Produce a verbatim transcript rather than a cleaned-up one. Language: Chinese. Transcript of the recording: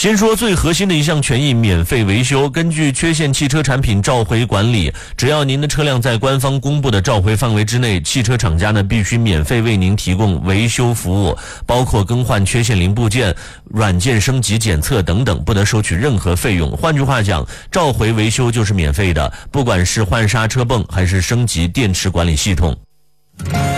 先说最核心的一项权益，免费维修。根据缺陷汽车产品召回管理，只要您的车辆在官方公布的召回范围之内，汽车厂家呢必须免费为您提供维修服务，包括更换缺陷零部件、软件升级检测等等，不得收取任何费用。换句话讲，召回维修就是免费的，不管是换刹车泵还是升级电池管理系统。